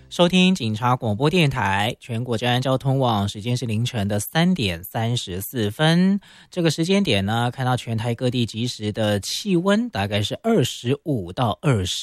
收听警察广播电台全国治安交通网，时间是凌晨的3点34分。这个时间点呢，看到全台各地即时的气温大概是25到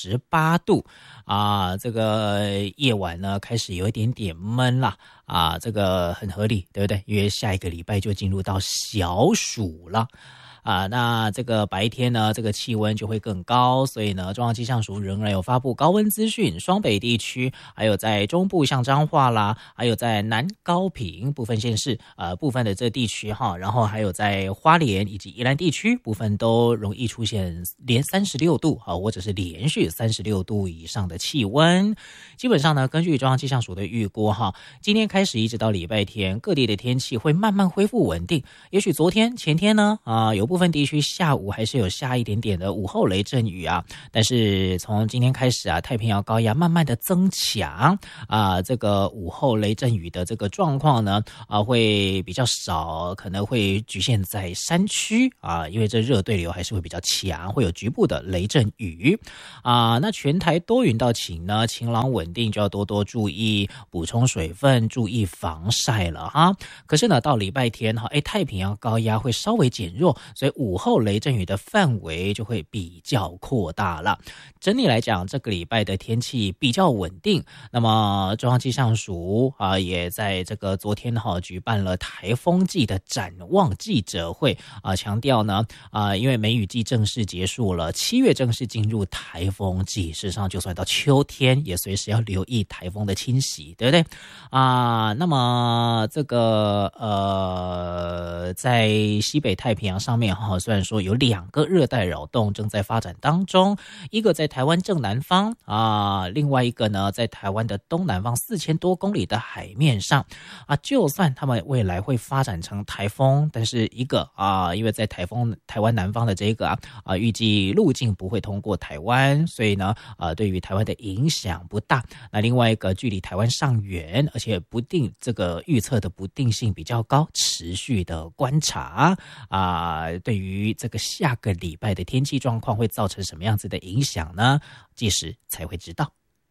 28度啊。这个夜晚呢开始有一点点闷啦啊，这个很合理，对不对？因为下一个礼拜就进入到小暑了。那这个白天呢，这个气温就会更高，所以呢，中央气象署仍然有发布高温资讯，双北地区，还有在中部像彰化啦，还有在南高屏部分县市，部分的这地区哈，然后还有在花莲以及宜兰地区部分都容易出现连36度啊，或者是连续36度以上的气温。基本上呢，根据中央气象署的预估哈，今天开始一直到礼拜天，各地的天气会慢慢恢复稳定。也许昨天、前天呢，有部分地区下午还是有下一点点的午后雷阵雨啊，但是从今天开始啊，太平洋高压慢慢的增强啊，这个午后雷阵雨的这个状况呢，会比较少，可能会局限在山区啊，因为这热对流还是会比较强，会有局部的雷阵雨啊。那全台多云到晴呢，晴朗稳定，就要多多注意补充水分，注意防晒了哈。可是呢，到礼拜天哈，太平洋高压会稍微减弱，所以午后雷阵雨的范围就会比较扩大了。整体来讲，这个礼拜的天气比较稳定。那么中央气象署也在这个昨天举办了台风季的展望记者会强调呢因为梅雨季正式结束了，7月正式进入台风季，事实上就算到秋天也随时要留意台风的侵袭，对不对那么这个在西北太平洋上面虽然说有2个热带扰动正在发展当中，一个在台湾正南方另外一个呢在台湾的东南方4000多公里的海面上就算他们未来会发展成台风，但是一个因为在台湾南方的这个预计路径不会通过台湾，所以呢对于台湾的影响不大。那另外一个距离台湾尚远，而且这个预测的不定性比较高，持续的观察对于这个下个礼拜的天气状况会造成什么样子的影响呢？届时才会知道。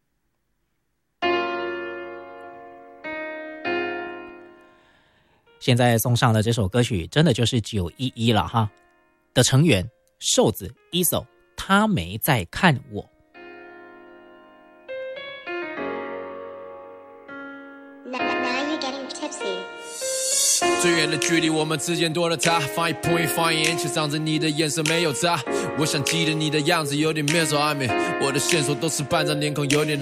现在送上的这首歌曲真的就是911了哈的成员瘦子 ESO， 他没在看我。 最远的距离我们之间多了他，放一碰一放眼却仗着你的眼神没有眨。我想记得你的样子有点面熟暧昧，我的线索都是半张脸孔有点